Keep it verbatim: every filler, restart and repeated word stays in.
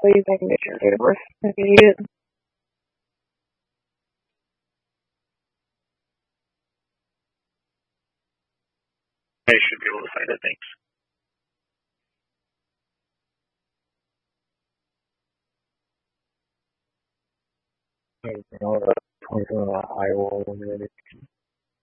please, I can get your date of birth if you need it. I should be able to find it, thanks. twenty-seven Iowa.